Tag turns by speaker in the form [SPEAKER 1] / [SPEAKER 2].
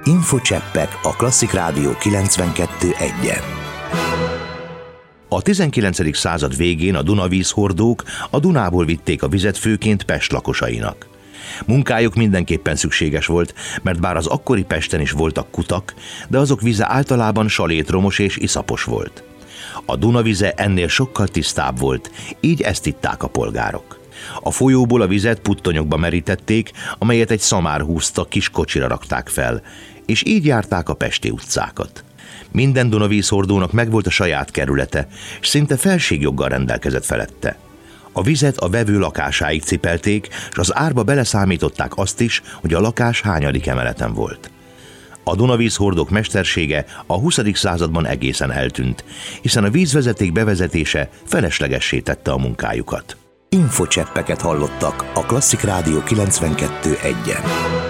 [SPEAKER 1] Infocseppek a Klasszik Rádió 92.1-en. A 19. század végén a Dunavízhordók a Dunából vitték a vizet főként Pest lakosainak. Munkájuk mindenképpen szükséges volt, mert bár az akkori Pesten is voltak kutak, de azok vize általában salétromos és iszapos volt. A Duna vize ennél sokkal tisztább volt, így ezt itták a polgárok. A folyóból a vizet puttonyokba merítették, amelyet egy szamár húzta, kis kocsira rakták fel, és így járták a pesti utcákat. Minden Dunavízhordónak megvolt a saját kerülete, és szinte felségjoggal rendelkezett felette. A vizet a vevő lakásáig cipelték, és az árba beleszámították azt is, hogy a lakás hányadik emeleten volt. A Dunavízhordók mestersége a 20. században egészen eltűnt, hiszen a vízvezeték bevezetése feleslegessé tette a munkájukat.
[SPEAKER 2] Infocseppeket hallottak a Klasszik Rádió 92.1-en.